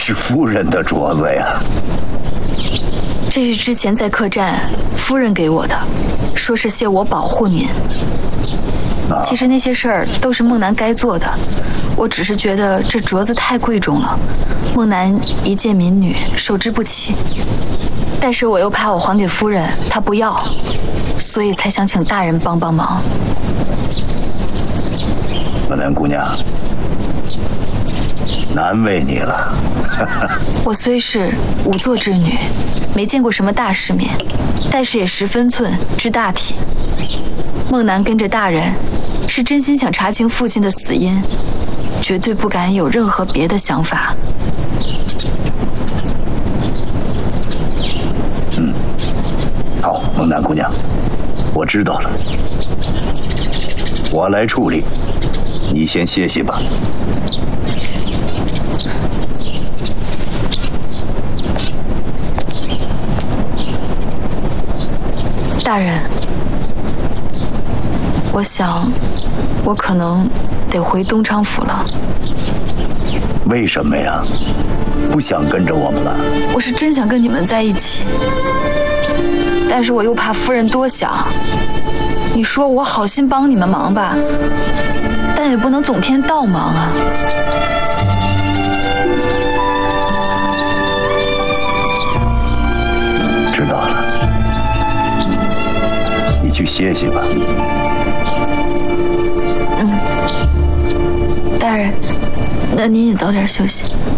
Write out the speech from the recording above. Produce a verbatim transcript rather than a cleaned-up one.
是夫人的镯子呀。 这是之前在客栈夫人给我的，说是谢我保护您。啊、其实那些事儿都是梦楠该做的，我只是觉得这镯子太贵重了，梦楠一介民女受之不起。但是我又怕我还给夫人，她不要，所以才想请大人帮帮忙。 梦楠姑娘，难为你了。 我虽是仵作之女，没见过什么大世面，但是也识分寸，知大体。梦楠跟着大人，是真心想查清父亲的死因，绝对不敢有任何别的想法。 嗯，好，梦楠姑娘，我知道了，我来处理，你先歇歇吧。 大人，我想我可能得回东昌府了。 为什么呀？不想跟着我们了？ 我是真想跟你们在一起，但是我又怕夫人多想。你说我好心帮你们忙吧，但也不能总天倒忙啊。 知道了，你去歇歇吧。 嗯，大人，那您也早点休息。